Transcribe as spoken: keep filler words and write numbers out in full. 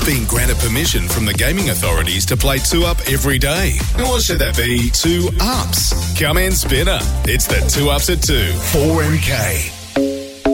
been granted permission from the gaming authorities to play two Up every day. Or should that be two Ups? Come in, Spinner. It's the two Ups at two. four M K.